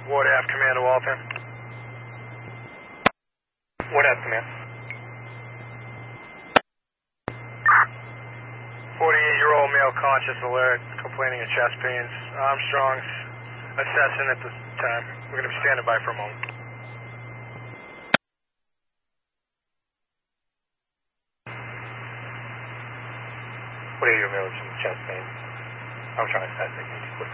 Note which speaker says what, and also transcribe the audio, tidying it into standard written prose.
Speaker 1: Ward Ave, Commander Walton. Ward Ave, Command. 48-year-old male conscious alert, complaining of chest pains. Armstrong's assessing at the time. We're going to be standing by for a moment. What are your male chest pains? I'm trying to assess it.